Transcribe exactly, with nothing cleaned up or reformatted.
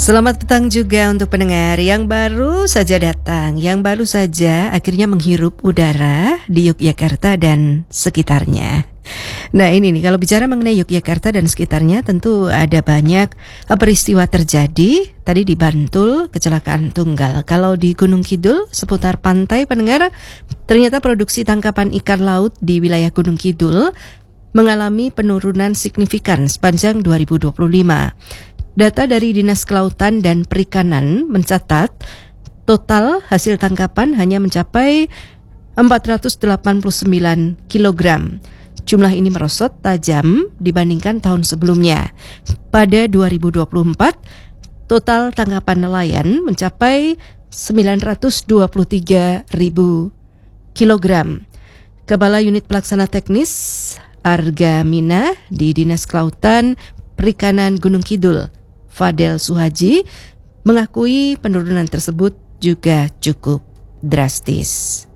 Selamat petang juga untuk pendengar yang baru saja datang, yang baru saja akhirnya menghirup udara di Yogyakarta dan sekitarnya. Nah ini nih, kalau bicara mengenai Yogyakarta dan sekitarnya tentu ada banyak peristiwa terjadi. Tadi di Bantul, kecelakaan tunggal. Kalau di Gunung Kidul, seputar pantai pendengar, ternyata produksi tangkapan ikan laut di wilayah Gunung Kidul mengalami penurunan signifikan sepanjang dua ribu dua puluh lima. Data dari Dinas Kelautan dan Perikanan mencatat total hasil tangkapan hanya mencapai empat ratus delapan puluh sembilan kilogram. Jumlah ini merosot tajam dibandingkan tahun sebelumnya. Pada dua ribu dua puluh empat, total tangkapan nelayan mencapai sembilan ratus dua puluh tiga ribu kilogram. Kepala Unit Pelaksana Teknis Arga Mina di Dinas Kelautan Perikanan Gunung Kidul, Fadel Suhaji, mengakui penurunan tersebut juga cukup drastis.